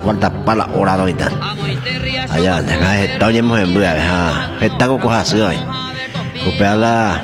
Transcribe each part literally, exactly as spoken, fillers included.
cuarta para la hora ahorita. Allá, acá está oyendo en Buda, está con cosas así hoy. Copia la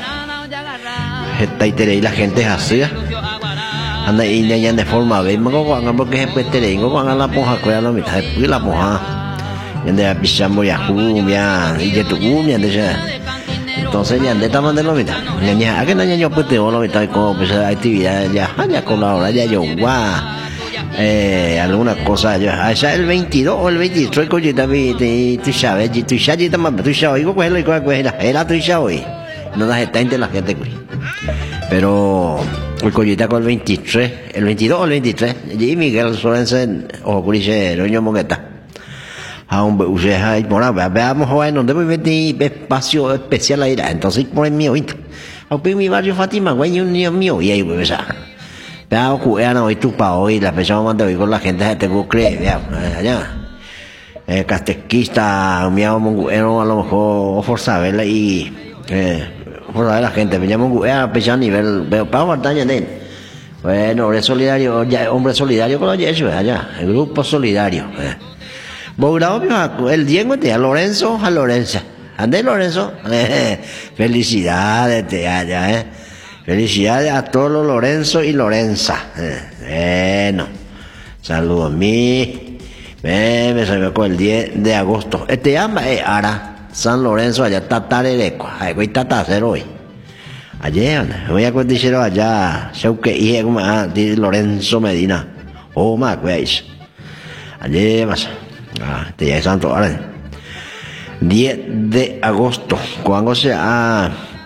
está y te la gente así. Anda y ya de forma ve, me go hagan porque después te digo, hagan la poja, cuida la mitad, después la poja. Y de pisamos ya cumbia, y de tu cumbia, de ya. Entonces ya de esta de lo mitad. Ya ya, aquí no ya yo pues te voy a lo mitad como pues actividad ya, ya con la hora ya yo guau. Eh, alguna cosa ya, allá el veintidós o el veintitrés coño también te tú sabes, tú sabes también, tú sabes, digo pues lo que pues era, era tú sabes. No das esta gente la gente pues. Pero el collita con el veintitrés, el veintidós o el veintitrés, y Miguel Sorensen o Curiche Roño Mogueta. A un usted hay por ahí, veamos hoy donde voy a meter espacio especial ahí, entonces por el mío, a mi barrio Fátima, güey, un niño mío, y ahí voy a ver. Veamos que era hoy tu pa hoy, la persona manda hoy con la gente de Tegucigalpa, cree, veamos, allá. Eh, catequista, mi amo, a lo mejor, o forzarla y, eh, por la gente, me llamo a pesar nivel, veo para batalla de él. Bueno, hombre solidario, ya, hombre solidario con los yesos, allá, el grupo solidario. Eh. Bogrado, el Diego te a Lorenzo, a Lorenza. ¿Ande Lorenzo? Eh, felicidades te allá, eh. Felicidades a todos los Lorenzo y Lorenza. Eh, bueno, saludos a mí. Eh, me salió con el diez de agosto. Este llama es Ara. San Lorenzo, allá está Tarerecua, ahí voy a estar hoy. Ayer, voy a contar allá, sé que dije como ah, Lorenzo Medina, oh, más, veis. Ayer más, ah, te ya es santo, ahora. diez de agosto, cuando sea,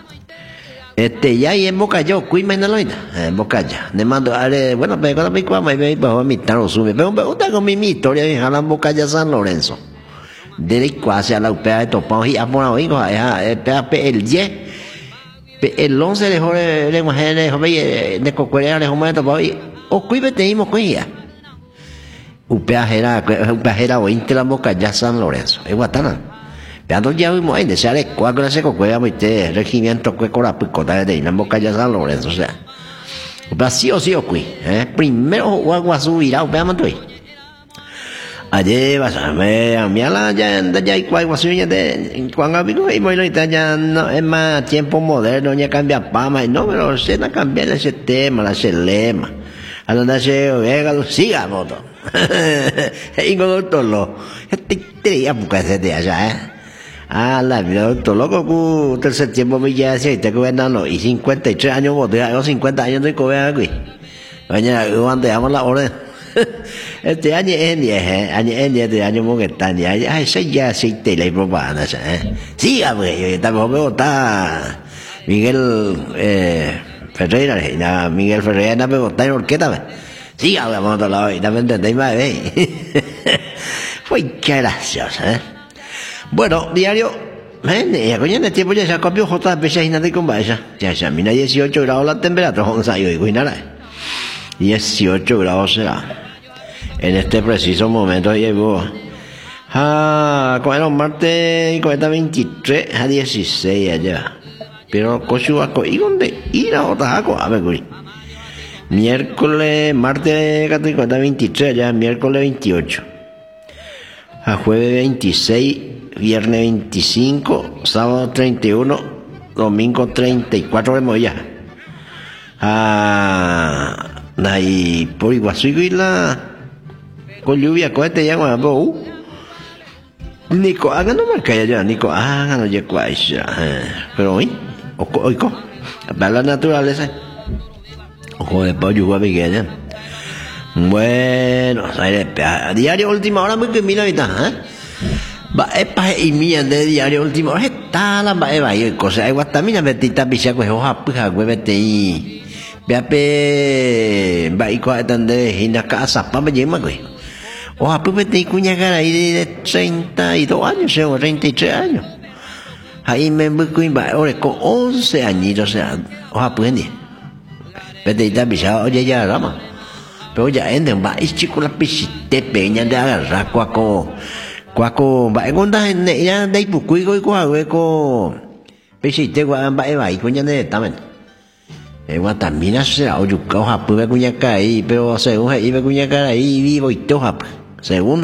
este, ya y en Bocaya, cuíme en la loina, en Bocaya. Le mando, bueno, pero cuando me cuamo, me voy a mitar o sube, pero me gusta con mi historia, me jalan Bocaya San Lorenzo. De hacia la U P A de Topón y a por ahí el diez el once de jorge de mujer de jorge de cocuera de jorge de Topón y o cuibe tenemos con ella U P A era U P A era o intra boca ya San Lorenzo es guatana pero ya vimos ahí de ser cuatro se cocuera muy te regimiento que cora picota de la boca ya San Lorenzo o sea U P A sí o sí o cui eh primero o agua subirá U P A mantuí. Ayer vas a ver a mi ala ya ya hay cual de cuando amigo y bueno ya no es más tiempo moderno ya cambia pama y no pero se no cambia ese tema la se lema a donde se oiga lo siga moto y con doctor lo este te porque ese de allá eh ah la vida doctor loco ku tercer tiempo me ya se te gobernando y cincuenta y tres años voto ya cincuenta años estoy cobrando aquí mañana cuando damos la orden. Este año es diez, ¿eh? Año es diez de año porque están ya, ay, se ya se te la propaganda, ¿eh? Sí, güey, estamos veo está Miguel eh, Ferreira, na, Miguel Ferreira, na me está en orquesta, ¿ves? Sí, güey, vamos a otro lado, y también entendéis más, ¿ves? Fue qué gracioso, ¿eh? Bueno, diario, ¿eh? Ya coño en el tiempo ya se cambió J P seis nada con vaya, ya se mina dieciocho grados la temperatura, once y hoy nada. dieciocho grados será. En este preciso momento llevo ah, con el martes con esta veintitrés a dieciséis allá. Pero cochuaco y dónde ir a otra agua a ver miércoles martes con esta veintitrés allá miércoles veintiocho a jueves veintiséis viernes veinticinco sábado treinta y uno domingo treinta y cuatro de moya ah y por Iguazú y la con lluvia cohete ya cuando uh Nico hagan no marca ya Nico hagan no ya cuacha pero hoy hoy co para la naturaleza ojo de pollo a Miguel bueno a diario última hora muy que mira ahorita ¿eh? Va es para y mía de diario última hora está la va va y cosa igual también betita picha pues hoja pues agüete y Beape va y cuál tande en la casa para me lleva güey o a pues te cuña cara ahí de treinta y dos años o treinta y tres años ahí me voy con va ahora con once añitos o sea o a pues ni vete ya bisa oye ya rama pero ya en va y chico la pisite peña de agarrar cuaco cuaco va en onda en ya de pucuigo y cuaco pisite va va y cuña de también eh también hace o yo coja pues cuña caí pero según ahí me cuña caí vivo y toja según